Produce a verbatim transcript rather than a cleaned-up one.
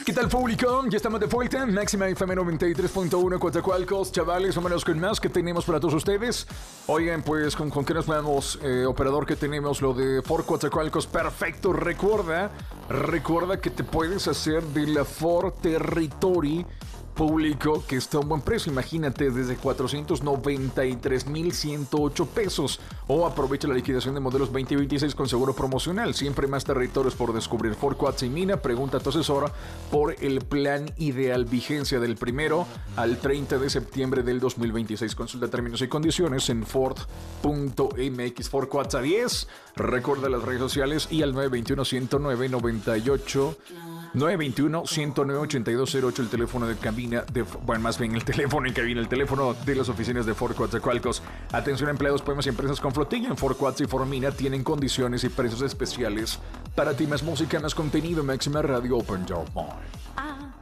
¿Qué tal, público? Ya estamos de vuelta. Máxima F M noventa y tres punto uno Coatzacoalcos, chavales, o menos con más que tenemos para todos ustedes. Oigan, pues, ¿con, con qué nos vamos? Eh, operador, que tenemos lo de Ford Coatzacoalcos. Perfecto. Recuerda, recuerda que te puedes hacer de la Ford Territory público, que está a un buen precio. Imagínate, desde cuatrocientos noventa y tres mil ciento ocho pesos. O aprovecha la liquidación de modelos veinte veintiséis con seguro promocional. Siempre más territorios por descubrir. Ford Coatza y Mina. Pregunta a tu asesora por el plan ideal. Vigencia del primero al treinta de septiembre del dos mil veintiséis. Consulta términos y condiciones en ford punto m x. Ford Coatza diez. Recuerda las redes sociales y al nueve veintiuno, ciento nueve, noventa y ocho. nueve veintiuno, ciento nueve, ochenta y dos cero ocho, el teléfono de cabina de, bueno, más bien el teléfono en cabina, el teléfono de las oficinas de Ford Coatzacoalcos. Atención, empleados, pymes y empresas con flotilla. En Ford Coatza y Ford Mina tienen condiciones y precios especiales para ti. Más música, más contenido, máxima radio, Open Your Mind. Ah.